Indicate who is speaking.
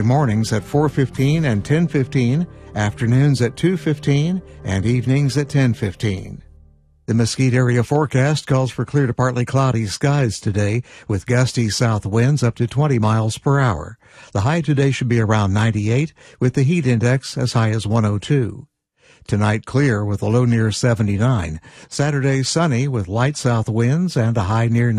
Speaker 1: mornings at 4:15 and 10:15, afternoons at 2:15, and evenings at 10:15. The Mesquite area forecast calls for clear to partly cloudy skies today with gusty south winds up to 20 miles per hour. The high today should be around 98 with the heat index as high as 102. Tonight clear with a low near 79. Saturday sunny with light south winds and a high near